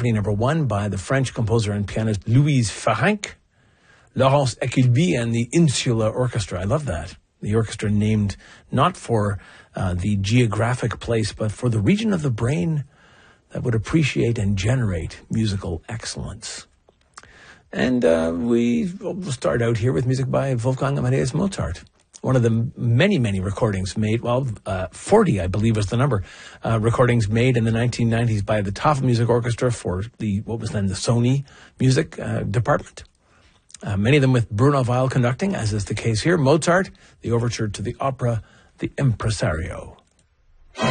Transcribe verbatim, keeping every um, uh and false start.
Symphony Number One by the French composer and pianist Louise Farenc, Laurence Eculby and the Insula Orchestra. I love that. The orchestra named not for uh, the geographic place, but for the region of the brain that would appreciate and generate musical excellence. And uh, we will start out here with music by Wolfgang Amadeus Mozart. One of the many, many recordings made, well, uh, forty, I believe was the number, uh, recordings made in the nineteen nineties by the Tafelmusik Orchestra for the, what was then the Sony Music uh, Department. Uh, many of them with Bruno Weil conducting, as is the case here. Mozart, the overture to the opera, The Impresario.